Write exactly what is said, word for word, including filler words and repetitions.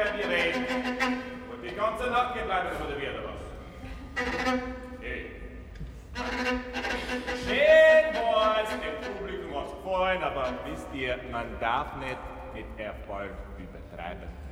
bei dir reden. Und die ganze Nacht gebleiben oder wieder was. Hey. Schön war's, dem Publikum hat's gefallen, aber wisst ihr, man darf nicht mit Erfolg übertreiben.